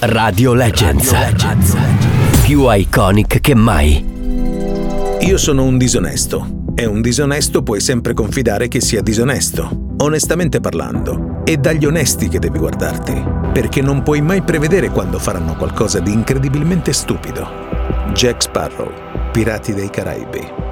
Radio Legends. Più iconic che mai. Io sono un disonesto. E un disonesto puoi sempre confidare che sia disonesto, onestamente parlando. È dagli onesti che devi guardarti, perché non puoi mai prevedere quando faranno qualcosa di incredibilmente stupido. Jack Sparrow, Pirati dei Caraibi.